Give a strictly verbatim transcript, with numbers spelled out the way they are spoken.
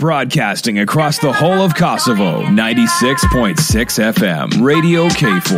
Broadcasting across the whole of Kosovo, ninety-six point six F M, Radio K four.